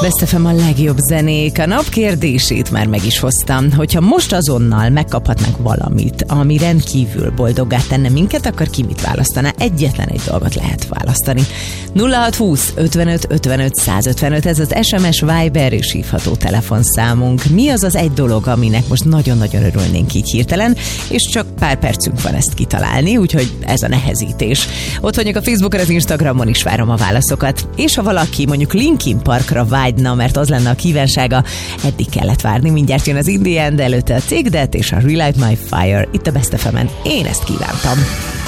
Best FM a legjobb zenék. A nap kérdését már meg is hoztam. Hogyha most azonnal megkaphatnánk valamit, ami rendkívül boldoggá tenne minket, akkor ki mit választaná? Egyetlen egy dolgot lehet választani. 0620 55 55 155, ez az SMS, Viber és hívható telefonszámunk. Mi az az egy dolog, aminek most nagyon-nagyon örülnénk így hirtelen, és csak pár percünk van ezt kitalálni, úgyhogy ez a nehezítés. Ott vagyok a Facebookon, az Instagramon is várom a válaszokat. És ha valaki mondjuk Linkin Parkra vágyna, mert az lenne a kívánsága, eddig kellett várni, mindjárt jön az In The End, előtte a Take That és a Relight My Fire itt a Best FM-en. Én ezt kívántam.